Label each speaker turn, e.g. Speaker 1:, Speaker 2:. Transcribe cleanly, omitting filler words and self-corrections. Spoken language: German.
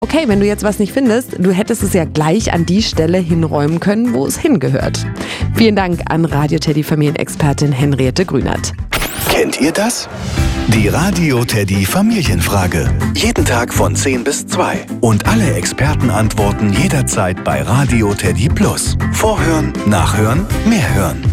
Speaker 1: Okay, wenn du jetzt was nicht findest, du hättest es ja gleich an die Stelle hinräumen können, wo es hingehört. Vielen Dank an Radio Teddy Familienexpertin Henriette Grünert.
Speaker 2: Kennt ihr das? Die Radio Teddy Familienfrage. Jeden Tag von 10 bis 2. Und alle Experten antworten jederzeit bei Radio Teddy Plus. Vorhören, nachhören, mehr hören.